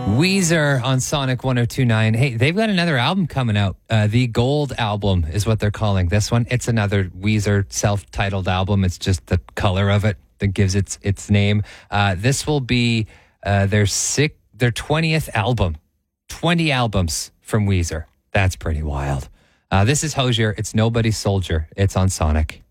Weezer on Sonic 102.9. Hey, they've got another album coming out. The Gold album is what they're calling this one. It's another Weezer self-titled album. It's just the color of it that gives its name. This will be their 20th album. 20 albums from Weezer. That's pretty wild. This is Hozier. It's Nobody's Soldier. It's on Sonic.